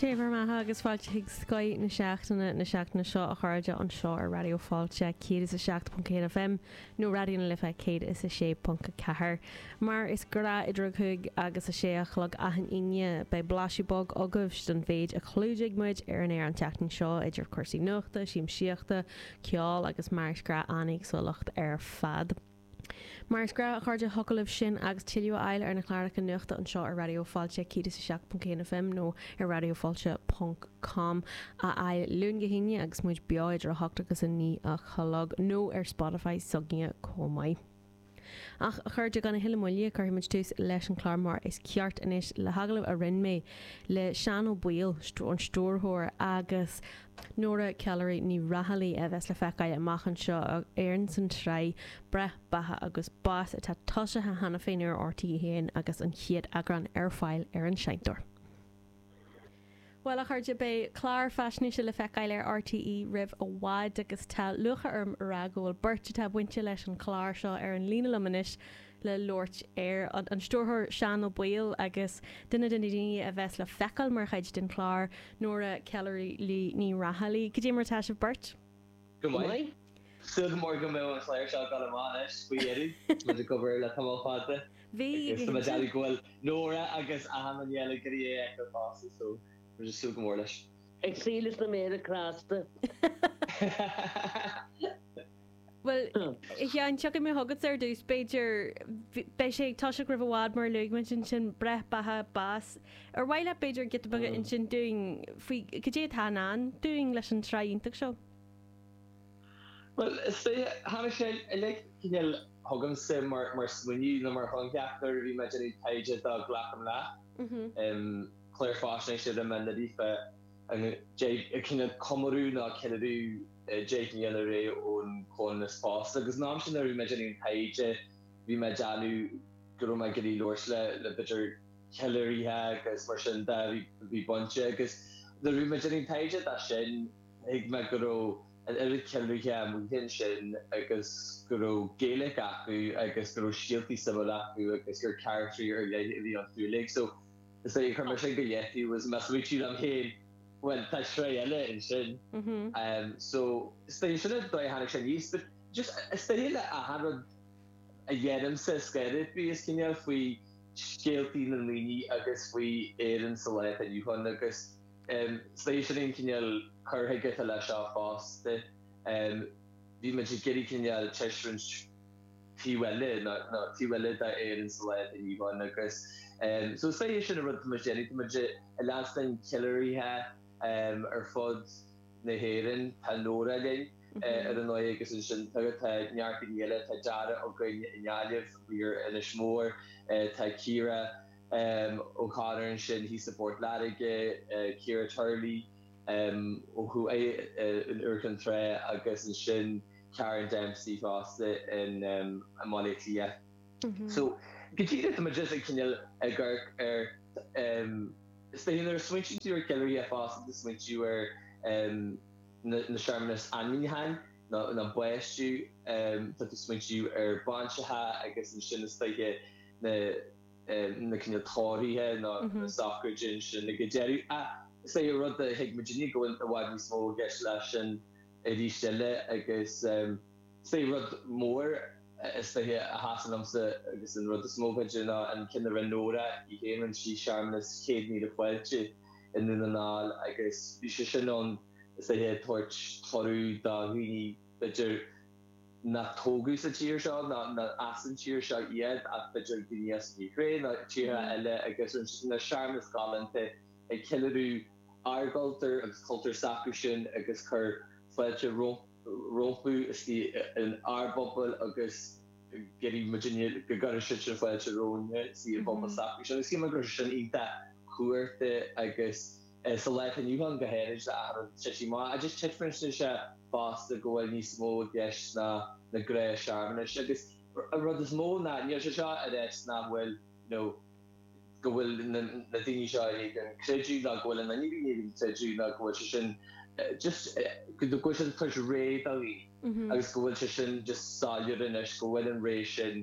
Séhar maithe agus fáilte hiag Sky na seachtainna seo a chuirde an seo ar radio fáilte 106.1 FM nó radioúna lifa 106.4. Mar is gra idir chuig agus a sé a chlog ahan ine bei blasibog agah don féid a chlúideigh muid ar an éar an teachtain seo idir cuasaí nuachta, siam siachta, ceáil agus mar gra annig solacht ar fad. Mar is gra a chuirde hocalah sin agus tiú eile ar na chláracha nuachta an seo ar radio fáilte 106.1 FM nó ar radiofáilte.com a eil lún gohíine agus muid beáid ar hoachtagus a ní a chalog nó ar Spotify sogine comai. Ach a chuirde gan na hiilemáile chuirimiid tús leis an chláirmór is ceart inis le hagalah a rinn mé le sean ó buil an stórthóir agus nóra calorí ní rathalaí a bheits le feicáil amachchan seo éann san trí breth batha agus bás atá toisithe hena féin ar ortaí héin agus an chiad agran ar fáil ar an seintor. Well a chuirde bé chlár feisní se le feicáil ar RTE rih ó bháid agus tá lucha arm aragóil burte tá buinte leis an chláir seo ar an lína lemanis le Lort ar an stórthóir sean ó buil agus duine daine a bheits le feicáil mar chaid den chláir nóra calorí lí ní rathalaí. Go dtí mar tá se burt? Go mai? So go mór go mé an chléir seo gal amáis faoidir mu a gobar le tamil fáte. Bhí Gus tá gohfuil nóra agus ahamaniela gurí é go fása so we're just so more leis. Ag sílas na méad a crásta. Well, ich an tucha mé hagad ar dús beidir bei sé tá se gribh bhád mar luigman sin breth batha bás ar bhaile beidir get bag in sin doing faoi go dé táán doing leis an tráíntaach seo. Well, hanna sé le cinil hagam sim mar smuní na mar fanceachtar bhí me denú taide a glacham le. Claire Fáisne sé a man dífa an cinna comarú ná cinadú Jake Niana ré ón chun na spás agus ná sin ar me denú taide bhí me deanú go me gurí loirs le bitir ceileirithe agus mar sin bhí bunte agus na rú me denú taide a sin ag me go an ceileirithe mu hin sin agus go Gaelic acu agus go síaltaí samol acu agus gur charactí ar bhí an thuúlaigh so is like her mission go yeti was maswichi am head when touch eile in sin so station it by han use but just still a 100 a yerim says scared be is kinya if we skelti na lini agus we Aaron Select and you hon agus station in kinya her get a la shop fast vi me geri kinya cheshrin ti welle not ti welle da Aaron Select and you hon agus so say you should have run a last time calorie ha fod na herin tanora din an noie gus sin nearki yele ta jara o nyalif we're in a shmore ta Kira O'Connor and sin he support ladige Kira Turley who in Urkan Tre agus and sin Karen Dempsey Foster in Amalia so Gechide the majestic kinel agar staying there switching to your calorie fast the switch you were na sharpness anminhan na boestu that switch you bancha I guess in shin stay na kinel tori na soccer shin na gejeri say you run the higmagini go in the wide small geslashin edi stelle I guess say run more is the hasanamse agus in rud smógajina an kinda renora I héan an si sharmness céad ní de fuilte in nunal agus vi sin on is the torch torú da huni bitter na tógu sa tíir seo na asan tíir seo iad a bitter gnías ní cré na tíir eile agus na sharmness galante a killerú argalter agus culture sacu sin agus chur fuilte rompu is die an aardbobbel agus geri Virginia gar fle ro si bobbel sa ski gro ita cuairte agus sa le an Johan gohéir ma a just chefrin se fast go ní smó ges na gré charmne agus rud is mó na ni se a nahfuil no gohfuil na dinní se an créú na gohfuil na ní séú na go sin just the question touch rate agus go sin just salir in go an ration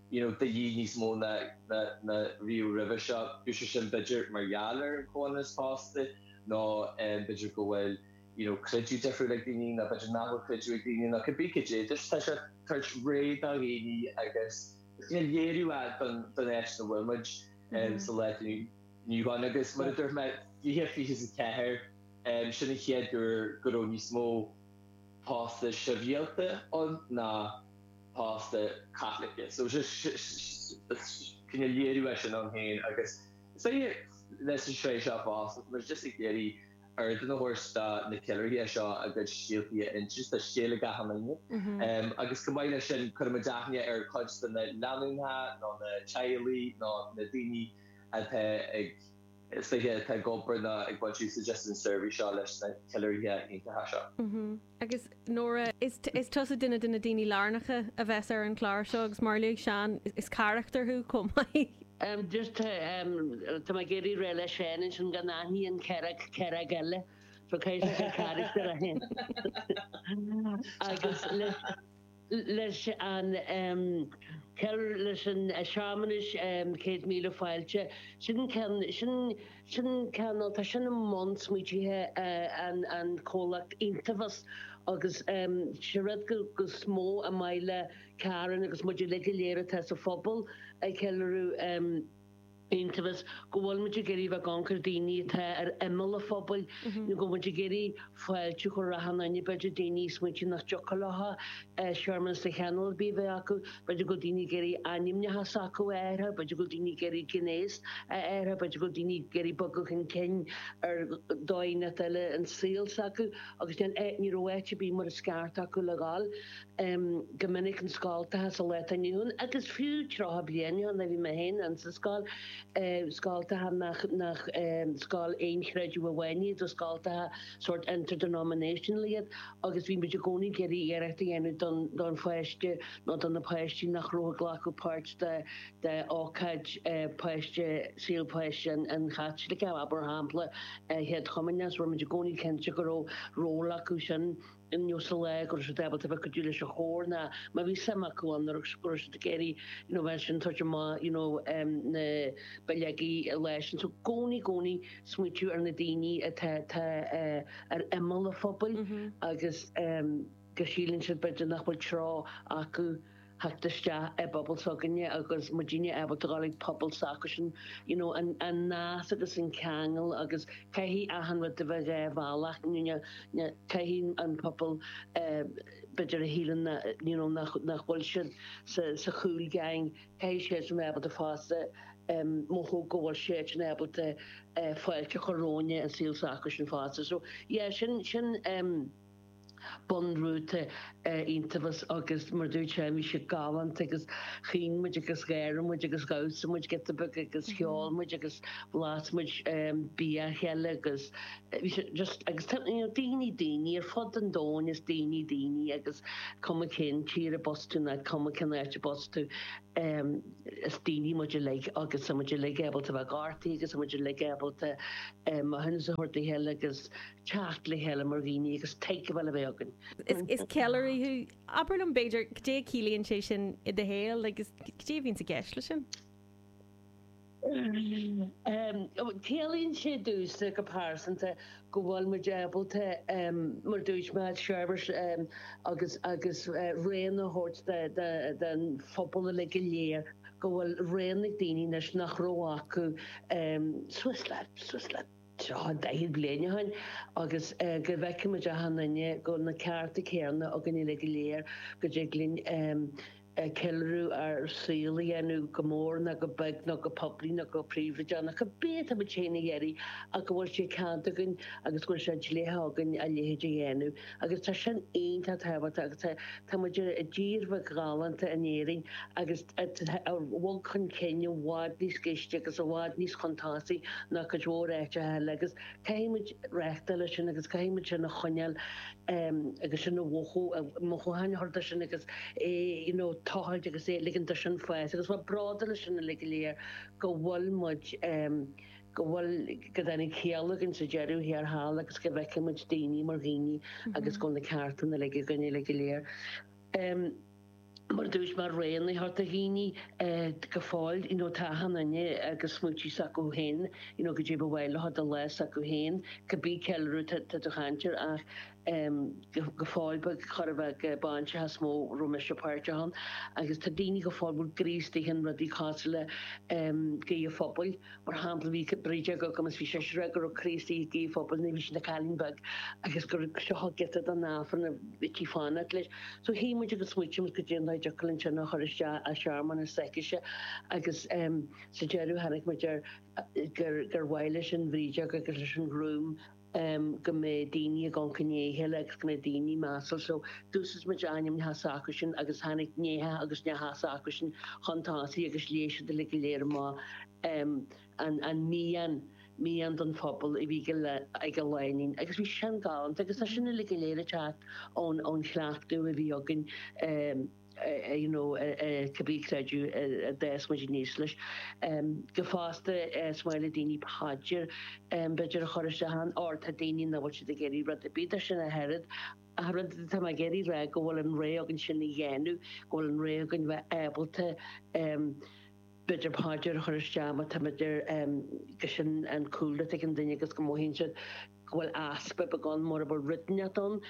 de níos mó na Rio River shop you sin budget marialer corners paste no budget go well credu different like dini na budget na credu dini na could be just such a touch rate I guess yeru at the national women's so let you go I guess what there met you hear fees care shouldn't hear your good on small past the chevilte on na past the Catholic so just can you on here I guess so yeah let's straight up off there's just a getty or the horse the killer here shot a good shield here and just a shield I guess combination could have or constant the landing hat on the Charlie not the dini at it's like a go ag what you suggesting survey shot leis na killer here into hasha agus Nora is tosa duna daoine lárnacha a bheits ar an chláir seo agus mar luigh sean is character who come just tá mai géirí réile séan sin gan naí an ceireg eile so caiis character a hen agus leis an Keller leis an seamanais 100,000 fáilte sin canal tá sin mont muitithe an cólacht intafas agus siad go smó a maile caran agus muidir le léire te a phobal ag Kellerú intafas go bhfuil muidir géirí bheith gancar daoine tá ar imil a phobal nó go muidir géirí fáilte chu rahanana beidir daoine smuiti nach jocalatha seaman sa cheanal bí bheith acu beidir go daoine géirí animnethe sacu airthe beidir go daoine géirí gnééis airthe beidir go daoine géirí bagach an cin ar dóine eile an síl sacu agus den ní roiite bí mar a sceart acu leáil gomininic an scáiltathe sa leitaniún agus fiú trotha bliana na bhí me hen an sa scáil Skalta nach skal einchreju a wenni do skalta sort interdenomination liad agus vi be goni geri erechtti ennu don feiste not an na peiste nach ro glaku parts de okaj peiste seal peiste en hatlik Abrahamle het chominjas waar me goni ken go rola kuchen in Joselleg or debel te go dule se chóna ma vi sem go an sco geri mention touch ma ne bellegi election so goni smutu ar na dini ar emel a fobal agus geschielen se be nachbal tra aku Hakteiste bubble soganne agus Virginia gálig pobl sacusin an nás agus in kegel agus caihí ahan wat de bheith bhálach caihí an pobl beidir a hílan nach bhil sa chúlgeing cai sé sem ebal de fásta mo gohil sé ebal de foiilte choróne an síl sacusin fásta so sin bonrúte intafas agus mar dúte mi se galant agus chin mu agus géir mu agus gás mu get bu agus cheol mu agus blas mu bí heile agus just agus daine ar fod an dóin is daine agus cum cin tír a bostúna cum cin éte bostú is daine mu le agus sa muidir le ebal a bheith gartaí agus muidir le ebal hunna a hortaí heile agus techt le heile mar bhíine agus take bhile bheith agan. Is Kellery who Aberlum Beidir dé Keelian sé sin I de héal agus dé vín sa geisle sin? Keelian sé dús go pásanta go bhfuil mar debalte mar dúis me sebers agus réanna hort den fopul le go léir go bhfuil réannig daoine nes nach ró acu Switzerland. Daid bléine hain agus go bheice me hanne go na ceartta céanna a gan le go léir go glynn Kellerú ar síla enú gomór na go beg na go poblí na go príomhide na go béta be chéna dhéirí a go bhfuil sé cantagann agus gur sé léthgan a léhéidir dhéanú agus tá sin aonanta tahata agus tá muidir a ddírbh gáanta a éing agus bhil chun cenne bhád níos céiste agus a bhád níos chutáí na go dúréite heile agus caiimiid reachta lei sin agus caiimiid sin na choneal agus sin mochain horta sin agus táhaid agus ligin sin fees agus war brada sin le léir go bhfuil muid go bhfuil go dennig chéalagin sa jeú hiar há agus go bheice muid daoine mar bhíine agus go na cartan le gonne le léir. mar dúis mar réanna harta híní go fáil tahanne agus smútí sa go hen go dé bhile had a les a go hen go bí ceú do chaintir ach go fáil be chobh baintse has smó romeise páirtehan agus tá daine go fábú grístí hen radí cáile gé a fphobal mar hapla hí bríide go gomas hí sé regur ó Christí gé fphobal na bhí sin na Calinbeg agus gur seo get a náfan a bití fána leis so hí muide go smuitiim go dé Jacqueline Chenna choiste a Sharman a Sekiise agus sa jeú hannig me gur bhile sin bhríide agus an grúm go mé daine a gan cnéhéile agus go daine másal so dús me aim hasácusin agus hanig néthe agus ne hasácusin chutáí agus léisi de le léir má an mían don fphobal I bhí ag go leinin agus bhí sin gáin agus sinna le léire chat ón chhlaachú a bhí agin cabbíreú a 10 níos leis. Go fásta smaile daoine páidir beidir a choiriste han áta daoine na bhil si a géirí rud a bíidir sin a herid a rud tá géirí ra go bhfuil an ré agan sin na dhéanú gohfuil an ré agan bheith ébalta beidir páidir a choiriste a tamidir go sin an cúla an daine agus go móhín se Well aspe begon mor ab ritne don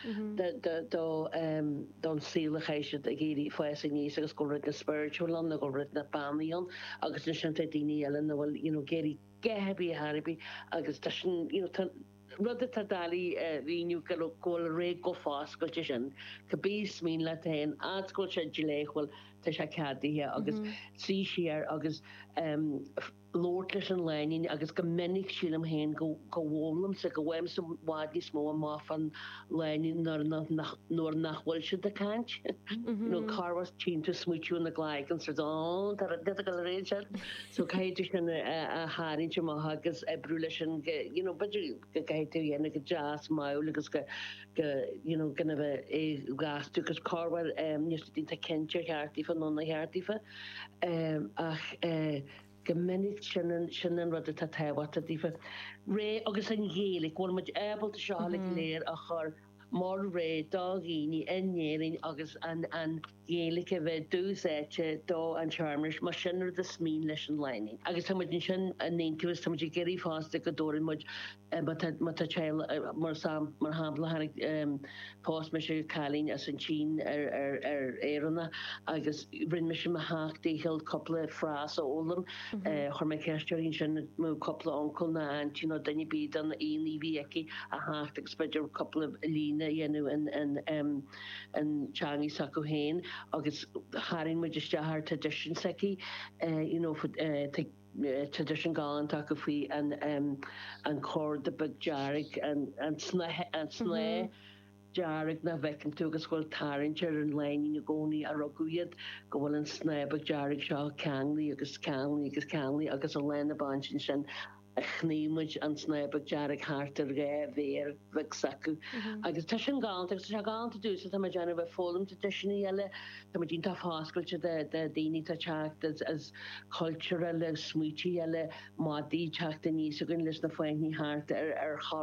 don sílachéisi a géri foing ní agus go rit na spiritual an go rit na banion agus sin daine ellen bhfuil géri gehebi Harbi agus rud a dalí víniu go ré go fás go sin go bí smín le tain ágóil se léhfuil te se cadíthe agus trí siar agus Lord leis an leinin agus go minic sílam hen go bhlam sa go bhhaim sa bhádí smó má fan leinin nóir nachhfuil se de cant. nó carhas tínta smuitiú na gláigan sa dá go réide so caiidir sin a háinte má agus brú lei sin beidir go gaiitú dhéanana go jazz máil agus gannne bheith é gasú gus carhar níos dínta kentir cheartí fan nóna cheartífa ach Geminnig sinnen rud a tahhat a dífa ré agus an hélik bhil muid ebal a seála léir a chur mar ré dághíní innéing agus an hélik a bheith dúséite dó an charmers mar sinnar de smín leis an leining. Agus tá sin an néintuas tá géirí fásta go dórin muid mar hapla hannig pás me se chalín as an Chin éanna agus rin me sin haachtaíhil coppla frás a ólam chu me ceisteín sin mú coppla oncol na antí daine bí an aoní aici a hácht agus beidir coppla lína dhéanú an teangaí sa go héin agus haring me just haar tradition seki tradition gáin take fao an chord de bug jarrig an sné jarrig na vekken tú agus ghfuil tarintir an leinin a gcónaí a rugúiad go bhfuil an sné bug jarrig seo ceanlaí agus agus an lena ban sin a chnímuid an snébeg jarrig hartar ré vér veg sacu. agus te sin gáint agus se gáanta dús a déanana bheith fólam tradiisiúna eile tá dín tá fáscailte de daoine tá teach as cultural smuotí eile má dí teachta níos a gunn leis na foiinní hart ar